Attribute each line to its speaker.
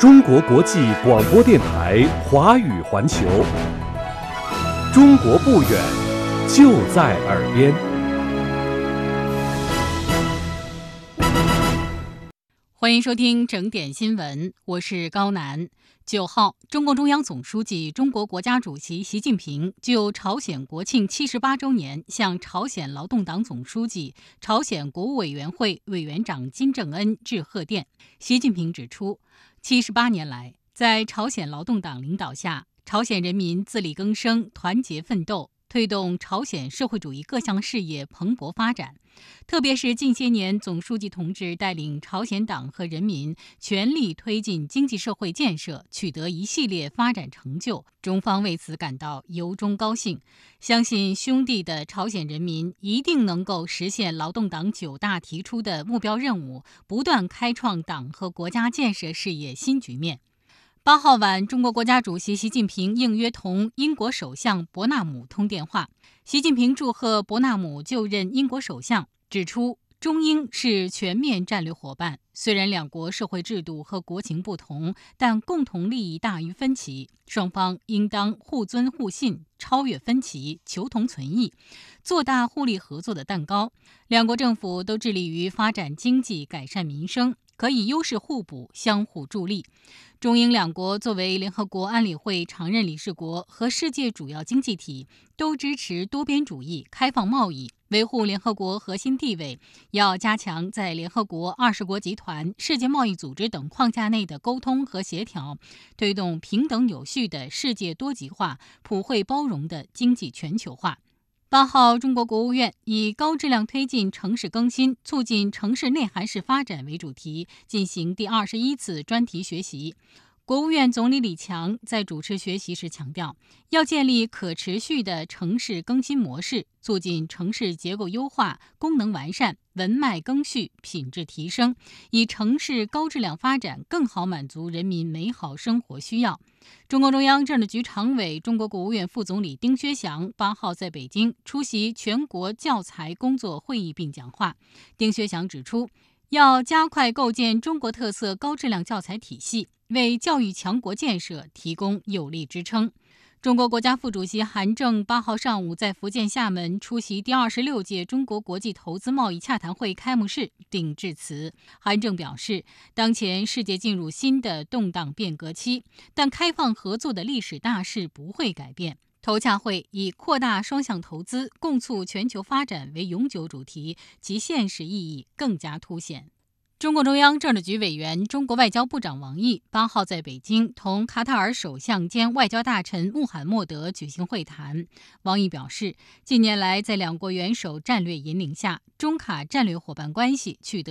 Speaker 1: 中国国际广播电台华语环球，中国不远，就在耳边。
Speaker 2: 欢迎收听整点新闻，我是高楠。9号，中共中央总书记、中国国家主席习近平就朝鲜国庆78周年向朝鲜劳动党总书记、朝鲜国务委员会委员长金正恩致贺电。习近平指出，78年来，在朝鲜劳动党领导下，朝鲜人民自力更生、团结奋斗，推动朝鲜社会主义各项事业蓬勃发展。特别是近些年，总书记同志带领朝鲜党和人民全力推进经济社会建设，取得一系列发展成就，中方为此感到由衷高兴，相信兄弟的朝鲜人民一定能够实现劳动党9大提出的目标任务，不断开创党和国家建设事业新局面。8号晚，中国国家主席习近平应约同英国首相伯纳姆通电话。习近平祝贺伯纳姆就任英国首相，指出中英是全面战略伙伴，虽然两国社会制度和国情不同，但共同利益大于分歧，双方应当互尊互信，超越分歧，求同存异，做大互利合作的蛋糕。两国政府都致力于发展经济，改善民生，可以优势互补，相互助力。中英两国作为联合国安理会常任理事国和世界主要经济体，都支持多边主义、开放贸易，维护联合国核心地位，要加强在联合国、20国集团、世界贸易组织等框架内的沟通和协调，推动平等有序的世界多极化、普惠包容的经济全球化。8号，中国国务院以高质量推进城市更新，促进城市内涵式发展为主题，进行第21次专题学习。国务院总理李强在主持学习时强调，要建立可持续的城市更新模式，促进城市结构优化、功能完善、文脉更续、品质提升，以城市高质量发展更好满足人民美好生活需要。中共中央政治局常委、中国国务院副总理丁薛祥8号在北京出席全国教材工作会议并讲话。丁薛祥指出，要加快构建中国特色高质量教材体系，为教育强国建设提供有力支撑。中国国家副主席韩正8号上午在福建厦门出席第26届中国国际投资贸易洽谈会开幕式并致辞。韩正表示，当前世界进入新的动荡变革期，但开放合作的历史大势不会改变。投洽会以扩大双向投资，共促全球发展为永久主题，其现实意义更加凸显。中共中央政治局委员、中国外交部长王毅8号在北京同卡塔尔首相兼外交大臣穆罕默德举行会谈。王毅表示，近年来在两国元首战略引领下，中卡战略伙伴关系取得